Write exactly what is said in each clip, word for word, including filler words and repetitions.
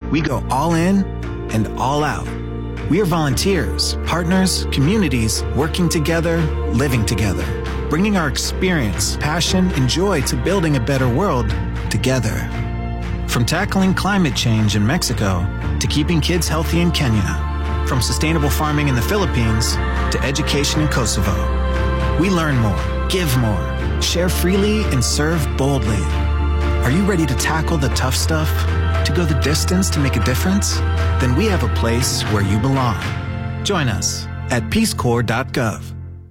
We go all in and all out. We are volunteers, partners, communities, working together, living together, bringing our experience, passion, and joy to building a better world together. From tackling climate change in Mexico to keeping kids healthy in Kenya, from sustainable farming in the Philippines to education in Kosovo. We learn more, give more, share freely, and serve boldly. Are you ready to tackle the tough stuff? To go the distance to make a difference? Then we have a place where you belong. Join us at peace corps dot gov.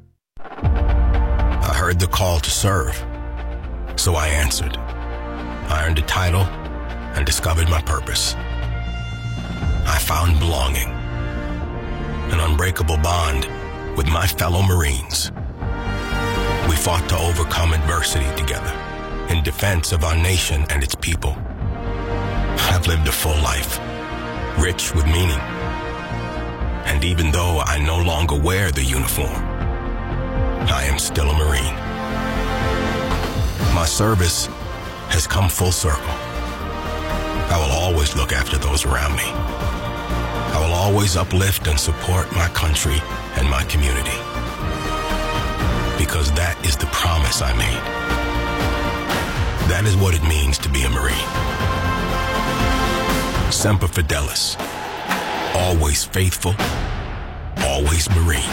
I heard the call to serve, so I answered. I earned a title and discovered my purpose. I found belonging, an unbreakable bond with my fellow Marines. We fought to overcome adversity together in defense of our nation and its people. I've lived a full life, rich with meaning. And even though I no longer wear the uniform, I am still a Marine. My service has come full circle. I will always look after those around me. I will always uplift and support my country and my community. Because that is the promise I made. That is what it means to be a Marine. Semper Fidelis. Always faithful, always Marine.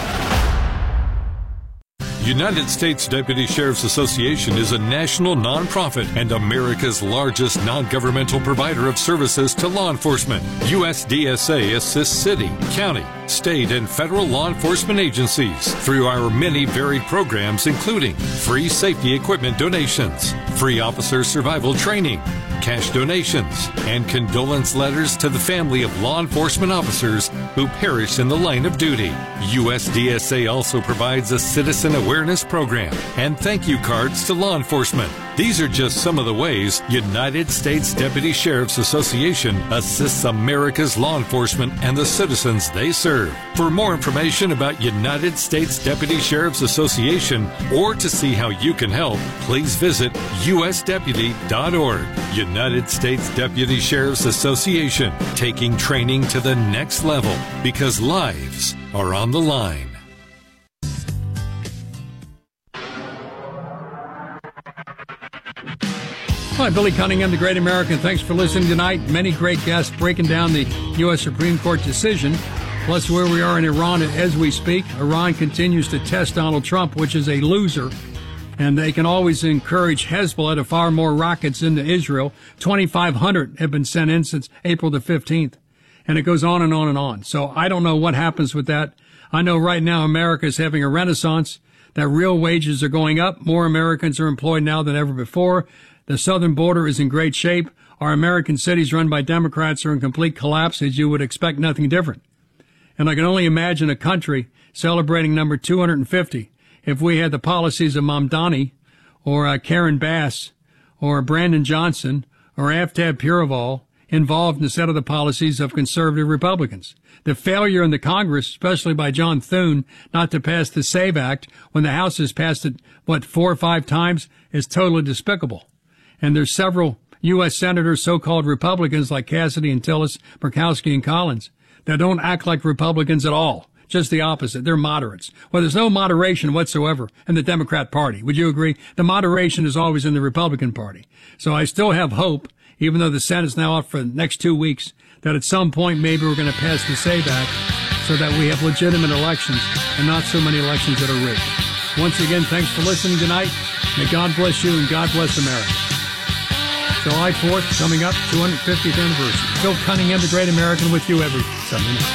United States Deputy Sheriff's Association is a national nonprofit and America's largest non-governmental provider of services to law enforcement. U S D S A assists city, county, state, and federal law enforcement agencies through our many varied programs, including free safety equipment donations, free officer survival training, cash donations, and condolence letters to the family of law enforcement officers who perished in the line of duty. U S D S A also provides a citizen awareness program and thank you cards to law enforcement. These are just some of the ways United States Deputy Sheriff's Association assists America's law enforcement and the citizens they serve. For more information about United States Deputy Sheriff's Association or to see how you can help, please visit U S deputy dot org. United States Deputy Sheriff's Association, taking training to the next level because lives are on the line. Hi, Billy Cunningham, the Great American. Thanks for listening tonight. Many great guests breaking down the U S Supreme Court decision, plus where we are in Iran as we speak. Iran continues to test Donald Trump, which is a loser, and they can always encourage Hezbollah to fire more rockets into Israel. twenty-five hundred have been sent in since April the fifteenth, and it goes on and on and on. So I don't know what happens with that. I know right now America is having a renaissance, that real wages are going up. More Americans are employed now than ever before. The southern border is in great shape. Our American cities run by Democrats are in complete collapse, as you would expect nothing different. And I can only imagine a country celebrating number two hundred fifty if we had the policies of Mamdani or uh, Karen Bass or Brandon Johnson or Aftab Puraval involved instead of the policies of conservative Republicans. The failure in the Congress, especially by John Thune, not to pass the SAVE Act when the House has passed it, what, four or five times, is totally despicable. And there's several U S senators, so-called Republicans like Cassidy and Tillis, Murkowski and Collins, that don't act like Republicans at all. Just the opposite. They're moderates. Well, there's no moderation whatsoever in the Democrat Party. Would you agree? The moderation is always in the Republican Party. So I still have hope, even though the Senate's now up for the next two weeks, that at some point maybe we're going to pass the SAVE Act so that we have legitimate elections and not so many elections that are rigged. Once again, thanks for listening tonight. May God bless you and God bless America. July fourth, coming up, two hundred fiftieth anniversary. Bill Cunningham, the Great American, with you every Sunday night.